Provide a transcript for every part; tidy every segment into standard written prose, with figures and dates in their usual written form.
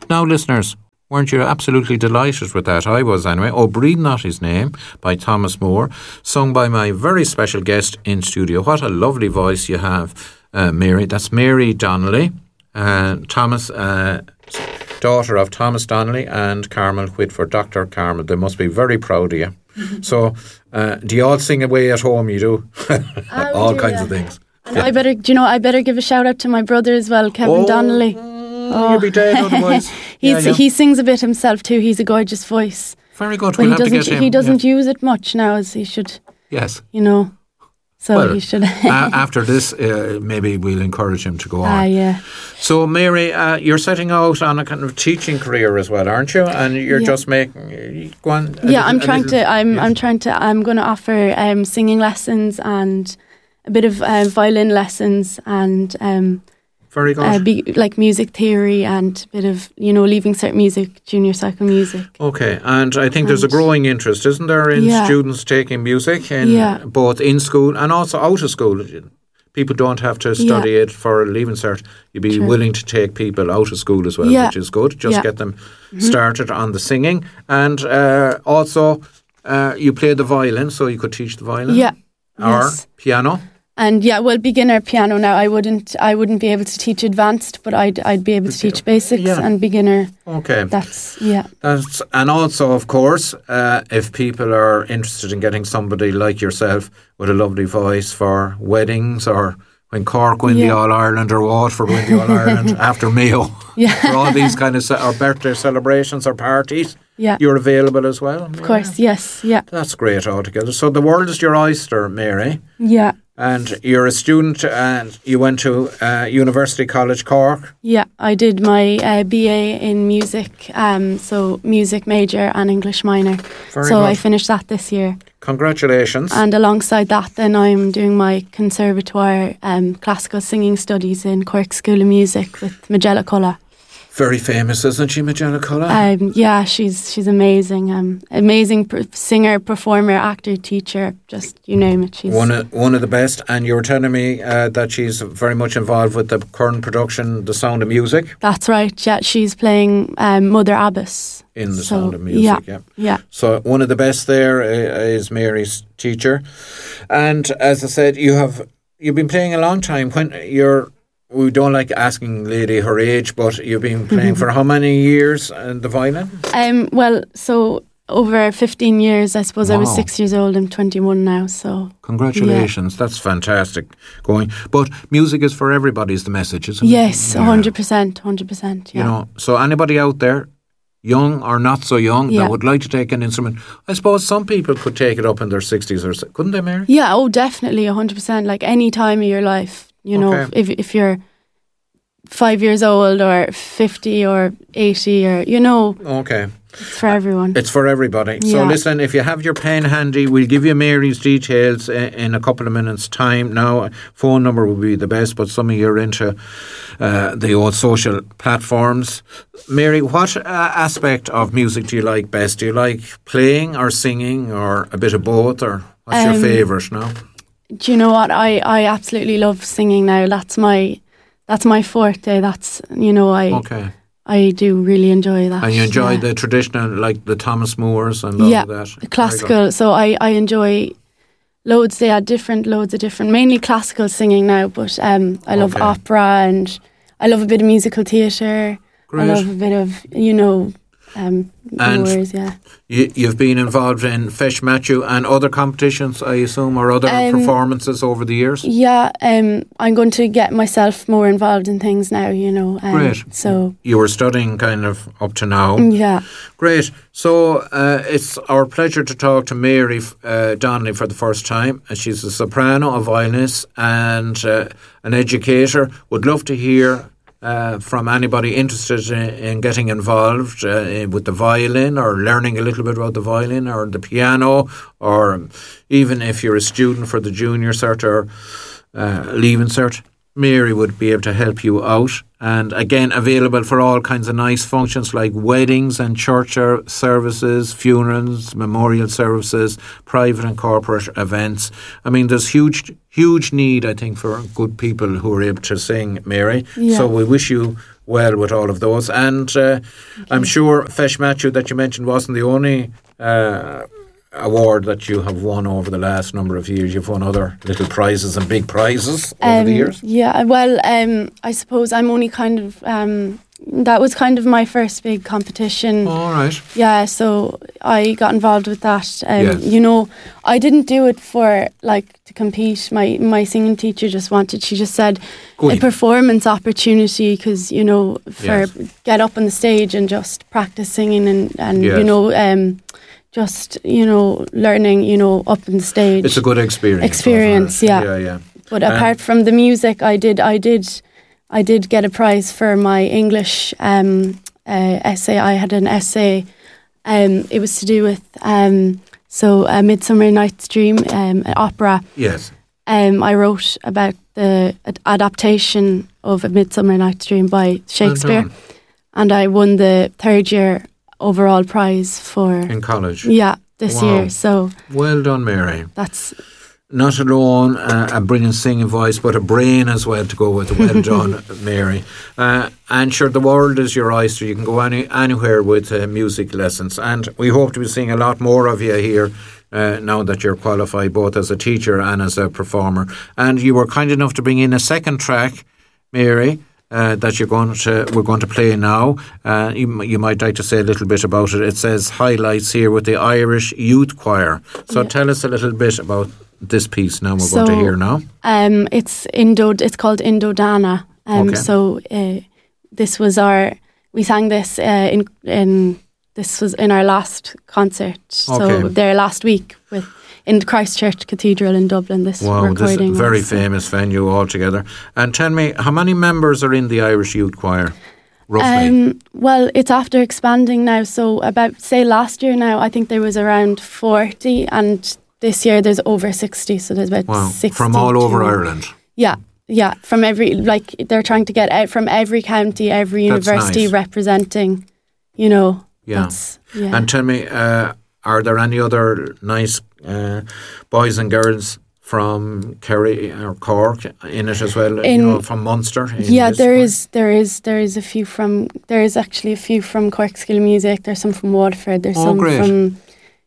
Now, listeners, weren't you absolutely delighted with that? I was anyway. Oh, Breathe Not His Name by Thomas Moore, sung by my very special guest in studio. What a lovely voice you have, Mary. That's Mary Donnelly, Thomas, daughter of Thomas Donnelly and Carmel Whitford, Dr. Carmel. They must be very proud of you. So, do you all sing away at home? You do? All kinds of things. And I better give a shout out to my brother as well, Kevin Donnelly. You'll be dead otherwise. He sings a bit himself too. He's a gorgeous voice. Very good. But he doesn't use it much now as he should. Yes. So he should. After this, maybe we'll encourage him to go on. Yeah. So, Mary, you're setting out on a kind of teaching career as well, aren't you? And you're just making. Go on. I'm going to offer singing lessons and a bit of violin lessons and. Very good. Like music theory and a bit of, Leaving Cert music, junior cycle music. Okay, and I think there's a growing interest, isn't there, in students taking music, both in school and also out of school. People don't have to study it for Leaving Cert. You'd be willing to take people out of school as well, which is good. Just get them started on the singing. And also, you play the violin, so you could teach the violin. Yeah. Or piano. And beginner piano now. I wouldn't be able to teach advanced, but I'd be able to teach basics and beginner. Okay. That's and also, of course, if people are interested in getting somebody like yourself with a lovely voice for weddings or when Cork win the All-Ireland or Waterford win the All-Ireland after Mayo. For all these kind of or birthday celebrations or parties. Yeah. You're available as well. Of course, yes. Yeah. That's great altogether. So the world is your oyster, Mary. Yeah. And you're a student and you went to University College Cork? Yeah, I did my BA in music, so music major and English minor. Very good. I finished that this year. Congratulations. And alongside that then I'm doing my conservatoire classical singing studies in Cork School of Music with Magella Culla. Very famous, isn't she, Magella Culla? Yeah, she's amazing. Amazing singer, performer, actor, teacher, just you name it. She's one of the best. And you were telling me that she's very much involved with the current production, The Sound of Music. That's right. Yeah, she's playing Mother Abbess in The Sound of Music. Yeah. So one of the best there is Mary's teacher. And as I said, you've been playing a long time. We don't like asking lady her age, but you've been playing for how many years in the violin? So over 15 years, I suppose. Wow. I was 6 years old. I'm 21 now, so... Congratulations. That's fantastic going. But music is for everybody is the message, isn't it? Yes, 100%, yeah. So anybody out there, young or not so young, that would like to take an instrument, I suppose some people could take it up in their 60s or so. Couldn't they, Mary? Yeah, definitely, 100%. Like any time of your life. If you're 5 years old or 50 or 80 or, Okay. It's for everyone. It's for everybody. Yeah. So listen, if you have your pen handy, we'll give you Mary's details in a couple of minutes' time. Now, phone number would be the best, but some of you are into the old social platforms. Mary, what aspect of music do you like best? Do you like playing or singing or a bit of both? Or what's your favourite now? Do you know what? I absolutely love singing now. That's my forte. That's, Okay. I do really enjoy that. And you enjoy the traditional, like the Thomas Moores and all of that? Yeah, classical. So I enjoy loads of different, mainly classical singing now, but I love opera and I love a bit of musical theatre. Great. I love a bit of, Moores, yeah. You've been involved in Feis Matthew and other competitions, I assume, or other performances over the years? Yeah, I'm going to get myself more involved in things now, Great. So you were studying kind of up to now? Yeah. Great. So it's our pleasure to talk to Mary Donnelly for the first time. She's a soprano, a violinist and an educator. Would love to hear from anybody interested in getting involved with the violin or learning a little bit about the violin or the piano, or even if you're a student for the junior cert or Leaving Cert, Mary would be able to help you out. And again, available for all kinds of nice functions like weddings and church services, funerals, memorial services, private and corporate events. I mean, there's huge need, I think, for good people who are able to sing, Mary. Yeah. So we wish you well with all of those. And I'm sure Feis Matthew that you mentioned wasn't the only award that you have won over the last number of years. You've won other little prizes and big prizes over the years. Yeah, well, I suppose I'm only kind of that was kind of my first big competition. All right. Yeah, so I got involved with that. Yes. You know, I didn't do it for like to compete. My singing teacher just she just said a performance opportunity, because you know, for get up on the stage and just practice singing and you know, just you know, learning, you know, up on the stage. It's a good experience. Yeah. But apart from the music, I did get a prize for my English essay. I had an essay. It was to do with A Midsummer Night's Dream, an opera. Yes. I wrote about the adaptation of A Midsummer Night's Dream by Shakespeare, and I won the third year overall prize in college. Yeah, this year. So well done, Mary. That's. Not alone a brilliant singing voice, but a brain as well to go with it. Well done, Mary. And sure, the world is your oyster. You can go anywhere with music lessons. And we hope to be seeing a lot more of you here now that you're qualified, both as a teacher and as a performer. And you were kind enough to bring in a second track, Mary, that we're going to play now. You might like to say a little bit about it. It says highlights here with the Irish Youth Choir. So tell us a little bit about this piece now we're going to hear now. It's called Indodana. So this was we sang this this was in our last concert. So there last week in Christchurch Cathedral in Dublin. This recording. This is a very famous venue altogether. And tell me, how many members are in the Irish Youth Choir? Roughly? Well, it's after expanding now. So about, say, last year now, I think there was around 40, and this year there's over 60, so there's about 60. From all over Ireland? Yeah, from every, like, they're trying to get out from every county, every university representing, you know. Yeah. And tell me, are there any other nice boys and girls from Kerry or Cork in it as well, you know, from Munster? There is actually a few from Cork School of Music, there's some from Waterford, there's some from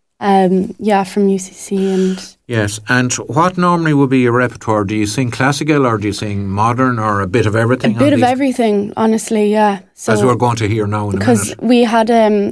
from UCC. And yes, and what normally would be your repertoire? Do you sing classical or do you sing modern or a bit of everything? A bit of everything, honestly, yeah. So, as we're going to hear now in a minute. Because we had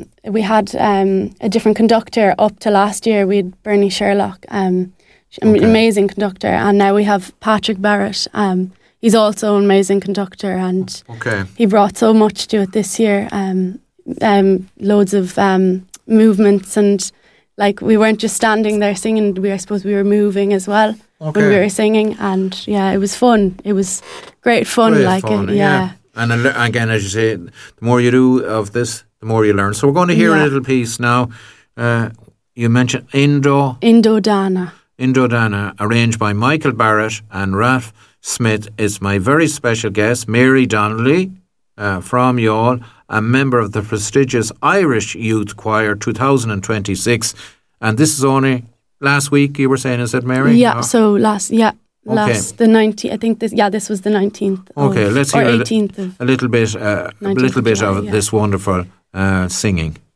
a different conductor up to last year. We had Bernie Sherlock, amazing conductor, and now we have Patrick Barrett. He's also an amazing conductor, and he brought so much to it this year. Loads of movements, and like we weren't just standing there singing. I suppose we were moving as well when we were singing, and it was fun. It was great fun. And again, as you say, the more you do of this, the more you learn. So we're going to hear a little piece now. You mentioned Indodana. Indodana, arranged by Michael Barrett and Ralph Smith, is my very special guest, Mary Donnelly from Youghal, a member of the prestigious Irish Youth Choir 2026. And this is only last week, you were saying, is it, Mary? Yeah, so last the 19th, I think this was the 19th. Okay, let's hear 18th a little bit of this wonderful singing.